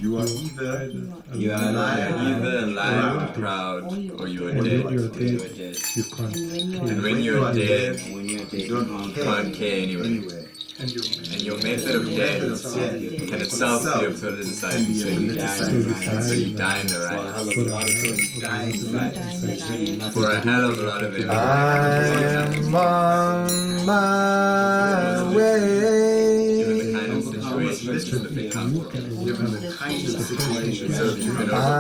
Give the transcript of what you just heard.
You are either You are either alive and proud, or you are dead. You can't. And when you are dead, you don't can't care anyway. And your method of death can itself be a politicized, so you die in the right. For a hell of a lot of it. I'm on my way. Given the kind of situations that become. given the kind of situation. So if you can